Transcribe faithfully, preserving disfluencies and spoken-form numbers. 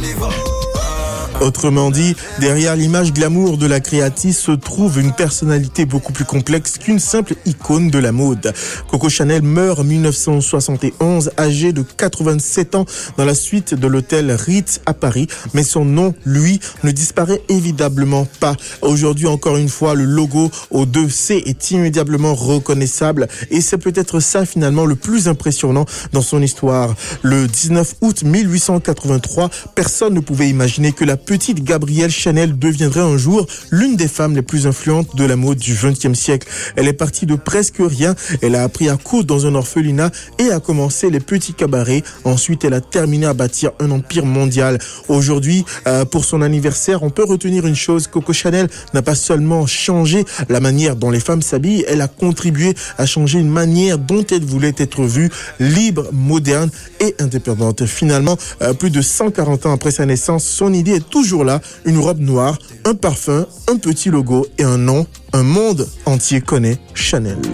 Autrement dit, derrière l'image glamour de la créatrice se trouve une personnalité beaucoup plus complexe qu'une simple icône de la mode. Coco Chanel meurt en dix-neuf cent soixante et onze, âgée de quatre-vingt-sept ans, dans la suite de l'hôtel Ritz à Paris. Mais son nom, lui, ne disparaît évidemment pas. Aujourd'hui, encore une fois, le logo aux deux C est immédiatement reconnaissable. Et c'est peut-être ça, finalement, le plus impressionnant dans son histoire. Le dix-neuf août mille huit cent quatre-vingt-trois, personne ne pouvait imaginer que la petite Gabrielle Chanel deviendrait un jour l'une des femmes les plus influentes de la mode du vingtième siècle. Elle est partie de presque rien. Elle a appris à coudre dans un orphelinat et a commencé les petits cabarets. Ensuite, elle a terminé à bâtir un empire mondial. Aujourd'hui, euh, pour son anniversaire, on peut retenir une chose. Coco Chanel n'a pas seulement changé la manière dont les femmes s'habillent, elle a contribué à changer une manière dont elle voulait être vue, libre, moderne et indépendante. Finalement, euh, plus de cent quarante ans après sa naissance, son idée est toujours là, une robe noire, un parfum, un petit logo et un nom. Un monde entier connaît Chanel.